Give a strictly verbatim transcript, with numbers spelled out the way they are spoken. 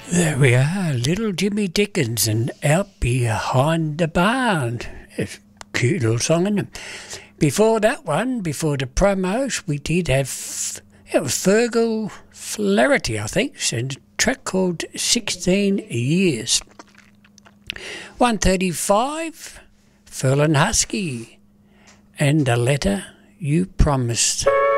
There we are, little Jimmy Dickens and Out Behind the Barn. It's a cute little song, isn't it? Before that one, before the promos, we did have, it was Fergal Flaherty, I think, and a track called sixteen years. one thirty-five, Furlin Husky, and the letter you promised.